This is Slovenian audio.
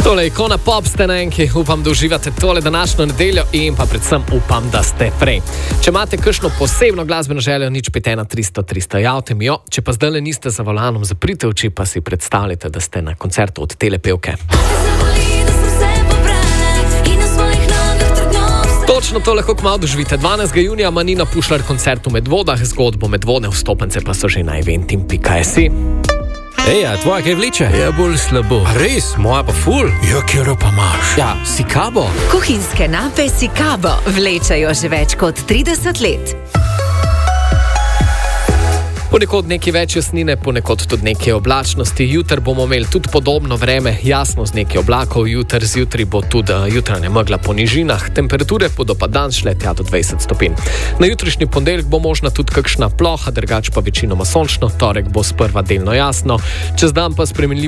Tole je Ikona Pop stenenki, upam, da uživate tole današnjo nedeljo in pa predvsem upam, da ste prej. Če imate kakšno posebno glasbeno željo, nič 513 300 300, javite mi jo. Če pa zdaj niste za volanom, zaprite oči, pa si predstavljate, da ste na koncertu od Telepevke. Točno to lahko kmalu doživite. 12. junija ima Nina Pušlar koncert v Medvodah, zgodbo Medvodne, vstopnice pa so že na eventim.si. Ej, a tvoja kaj vleče? Ja, bolj slabo. A res, moja pa ful. Ja, kjero pa imaš? Ja, Sikabo. Kuhinjske nape Sikabo vlečajo že več kot 30 let. Ponekod nekaj več jasnine, ponekod tudi nekaj oblačnosti. Jutri bomo imeli tudi podobno vreme, jasno z nekaj oblakov. Jutri zjutraj bo tudi jutranja megla po nižinah. Temperature bodo pa dan šle tja do 20 stopinj. Na jutrišnji ponedeljek bo možna tudi kakšna ploha, drugače pa večinoma sončno. Torek bo sprva delno jasno, čez dan pa spremenljivo